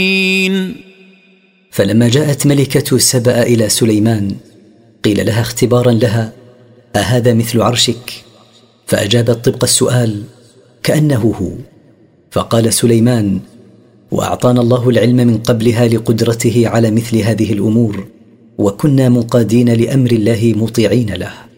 فلما جاءت ملكة سبأ إلى سليمان قيل لها اختبارا لها: أهذا مثل عرشك؟ فأجابت طبق السؤال كأنه هو. فقال سليمان: وأعطانا الله العلم من قبلها لقدرته على مثل هذه الأمور، وكنا منقادين لأمر الله مطيعين له.